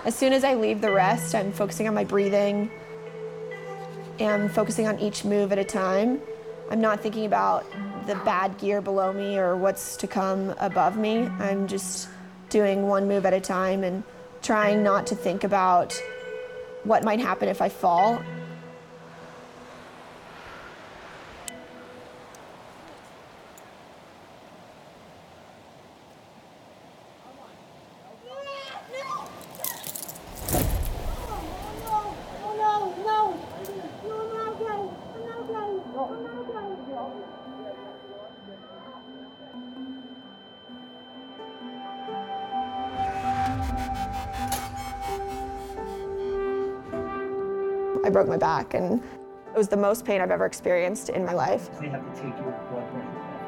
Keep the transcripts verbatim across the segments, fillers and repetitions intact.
As soon as I leave the rest, I'm focusing on my breathing and focusing on each move at a time. I'm not thinking about the bad gear below me or what's to come above me. I'm just doing one move at a time and trying not to think about what might happen if I fall. I broke my back, and it was the most pain I've ever experienced in my life. They have to take your blood pressure.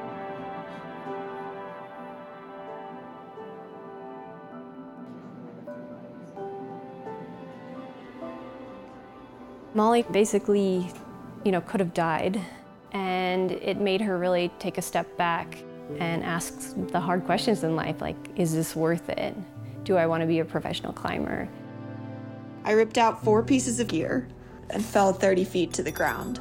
Molly basically, you know, could have died, and it made her really take a step back and ask the hard questions in life, like, is this worth it? Do I want to be a professional climber? I ripped out four pieces of gear and fell thirty feet to the ground.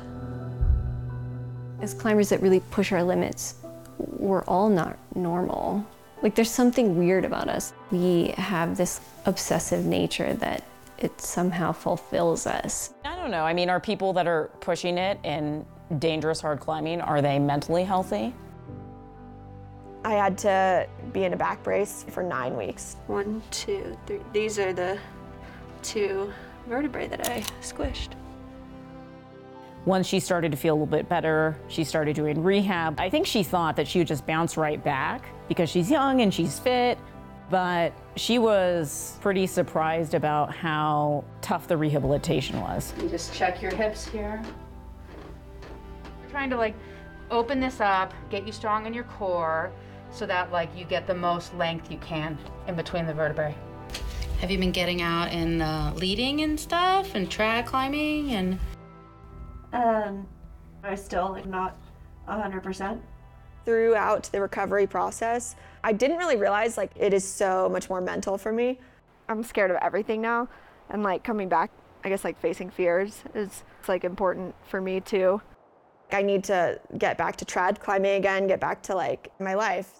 As climbers that really push our limits, we're all not normal. Like, there's something weird about us. We have this obsessive nature that it somehow fulfills us. I don't know. I mean, are people that are pushing it in dangerous hard climbing, are they mentally healthy? I had to be in a back brace for nine weeks. One, two, three. These are the two vertebrae that I squished. Once she started to feel a little bit better, she started doing rehab. I think she thought that she would just bounce right back because she's young and she's fit, but she was pretty surprised about how tough the rehabilitation was. You just check your hips here. We're trying to like open this up, get you strong in your core so that like you get the most length you can in between the vertebrae. Have you been getting out and uh, leading and stuff and trad climbing and? Um, I still like not one hundred percent. Throughout the recovery process, I didn't really realize like it is so much more mental for me. I'm scared of everything now, and like coming back, I guess like facing fears is it's, like important for me too. I need to get back to trad climbing again, get back to like my life.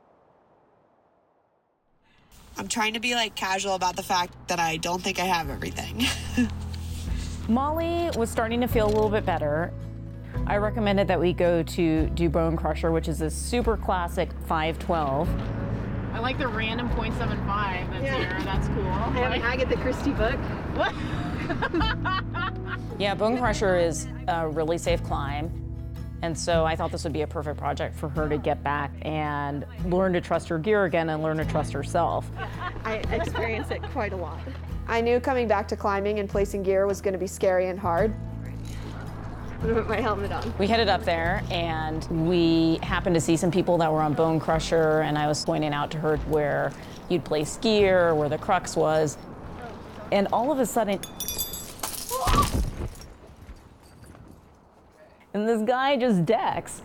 I'm trying to be like casual about the fact that I don't think I have everything. Molly was starting to feel a little bit better. I recommended that we go to do Bone Crusher, which is a super classic five twelve. I like the random point seven five that's Yeah. here. That's cool. I have an Agatha Christie book. What? Yeah, Bone Crusher is a really safe climb. And so I thought this would be a perfect project for her to get back and learn to trust her gear again and learn to trust herself. I experience it quite a lot. I knew coming back to climbing and placing gear was going to be scary and hard. I'm gonna put my helmet on. We headed up there and we happened to see some people that were on Bone Crusher, and I was pointing out to her where you'd place gear, where the crux was. And all of a sudden, and this guy just decks.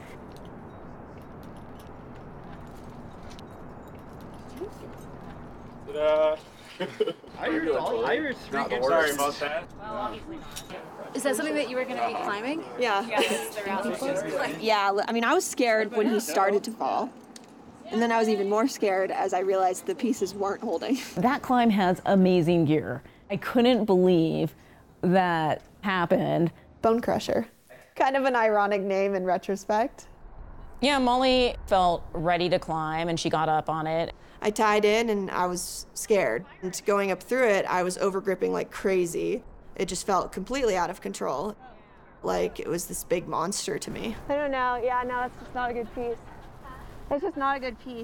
Ta-da. I heard, I heard three Not the good- worst. Sorry about that. Well, obviously not. Is that something that you were going to be climbing? Yeah. Yeah, I mean, I was scared when he started to fall. And then I was even more scared as I realized the pieces weren't holding. That climb has amazing gear. I couldn't believe that happened. Bone Crusher. Kind of an ironic name in retrospect. Yeah, Molly felt ready to climb and she got up on it. I tied in and I was scared. And going up through it, I was overgripping like crazy. It just felt completely out of control. Like it was this big monster to me. I don't know. Yeah, no, that's just not a good piece. It's just not a good piece.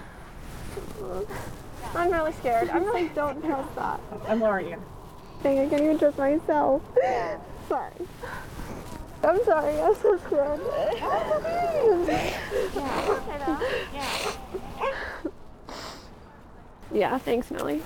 I'm really scared. I'm like, don't trust that. I'm worried. Dang, I can't even trust myself. Sorry. I'm sorry, I'm so scared. Yeah, thanks, Millie.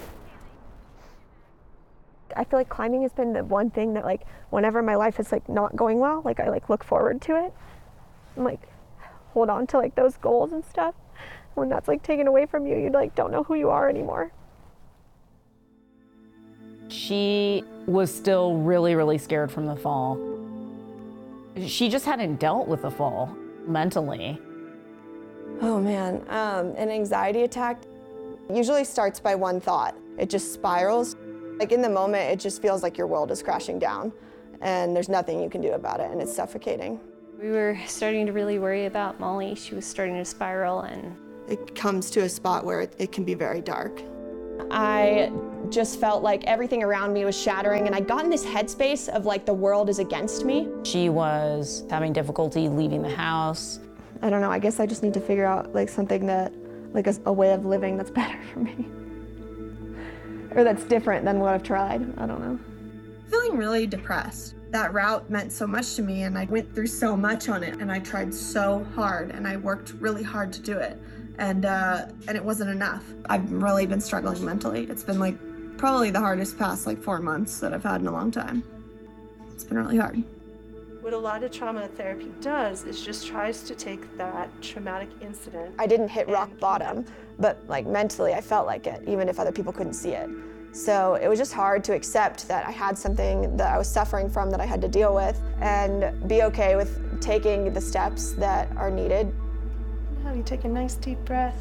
I feel like climbing has been the one thing that like whenever my life is like not going well, like I like look forward to it. And like hold on to like those goals and stuff. When that's like taken away from you, you like don't know who you are anymore. She was still really, really scared from the fall. She just hadn't dealt with the fall mentally. Oh man, um, an anxiety attack usually starts by one thought. It just spirals. Like in the moment, it just feels like your world is crashing down and there's nothing you can do about it and it's suffocating. We were starting to really worry about Molly. She was starting to spiral and it comes to a spot where it, it can be very dark. I just felt like everything around me was shattering and I got in this headspace of like the world is against me. She was having difficulty leaving the house. I don't know, I guess I just need to figure out like something that, like a, a way of living that's better for me. Or that's different than what I've tried, I don't know. Feeling really depressed. That route meant so much to me and I went through so much on it and I tried so hard and I worked really hard to do it. And uh, and it wasn't enough. I've really been struggling mentally. It's been like probably the hardest past like four months that I've had in a long time. It's been really hard. What a lot of trauma therapy does is just tries to take that traumatic incident. I didn't hit rock bottom, but like mentally I felt like it, even if other people couldn't see it. So it was just hard to accept that I had something that I was suffering from that I had to deal with and be okay with taking the steps that are needed. Now you take a nice deep breath.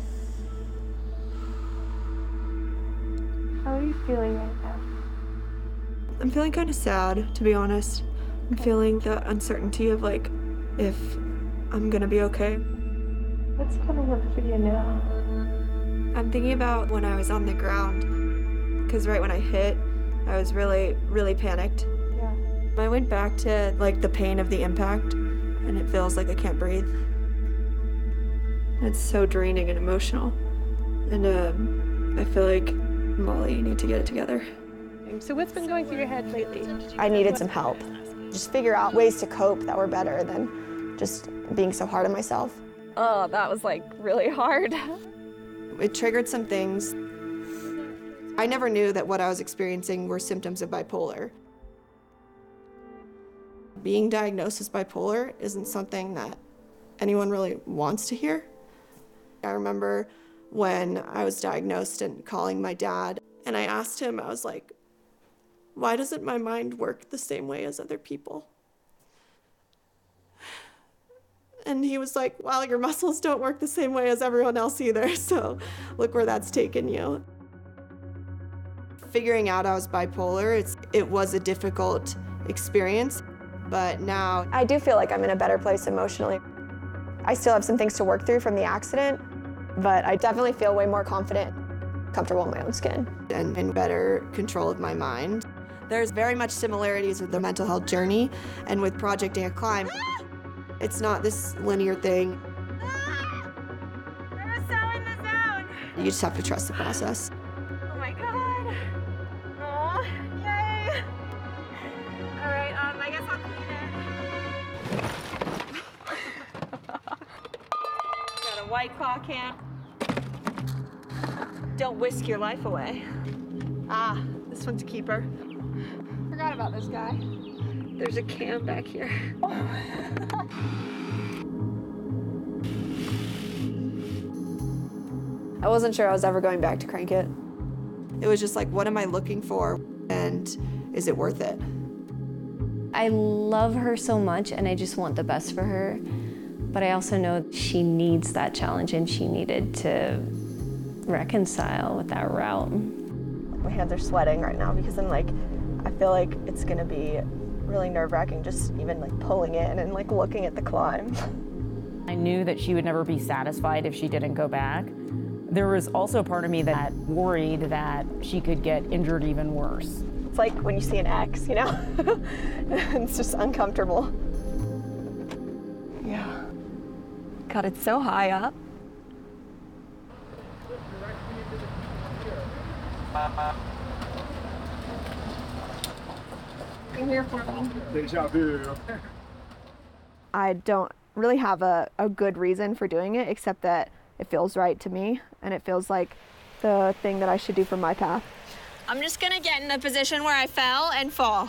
How are you feeling right now? I'm feeling kind of sad, to be honest. I'm feeling the uncertainty of like, if I'm gonna be okay. What's coming up for you now? I'm thinking about when I was on the ground, because right when I hit, I was really, really panicked. Yeah. I went back to like the pain of the impact, and it feels like I can't breathe. It's so draining and emotional. And um, I feel like, Molly, you need to get it together. So what's been going through your head lately? I needed some help. Just figure out ways to cope that were better than just being so hard on myself. Oh, that was like really hard. It triggered some things. I never knew that what I was experiencing were symptoms of bipolar. Being diagnosed as bipolar isn't something that anyone really wants to hear. I remember when I was diagnosed and calling my dad, and I asked him, I was like, why doesn't my mind work the same way as other people? And he was like, well, your muscles don't work the same way as everyone else either, so look where that's taken you. Figuring out I was bipolar, it's, it was a difficult experience, but now I do feel like I'm in a better place emotionally. I still have some things to work through from the accident, but I definitely feel way more confident, comfortable in my own skin, and in better control of my mind. There's very much similarities with the mental health journey and with Project Ant Climb. It's not this linear thing. I was so in the zone. You just have to trust the process. Oh my god. Oh, yay. All right, um, I guess I'll clean it. Got a White Claw can. Don't whisk your life away. Ah, this one's a keeper. Forgot about this guy. There's a can back here. I wasn't sure I was ever going back to Crank It. It was just like, what am I looking for? And is it worth it? I love her so much and I just want the best for her. But I also know she needs that challenge and she needed to reconcile with that route. My hands are sweating right now because I'm like, I feel like it's gonna be really nerve-wracking just even like pulling in and like looking at the climb. I knew that she would never be satisfied if she didn't go back. There was also a part of me that worried that she could get injured even worse. It's like when you see an X, you know? It's just uncomfortable. Yeah. God, it's so high up. I'm here for me. Deja vu. I don't really have a, a good reason for doing it except that it feels right to me and it feels like the thing that I should do for my path. I'm just gonna get in the position where I fell and fall.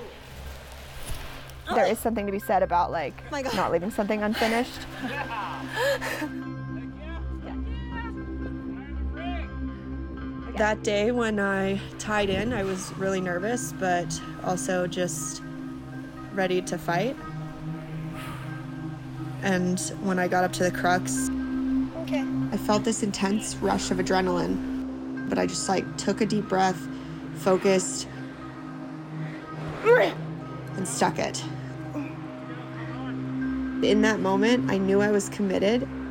There is something to be said about like not leaving something unfinished. That day when I tied in, I was really nervous, but also just ready to fight. And when I got up to the crux, okay, I felt this intense rush of adrenaline, but I just like took a deep breath, focused, and stuck it. In that moment, I knew I was committed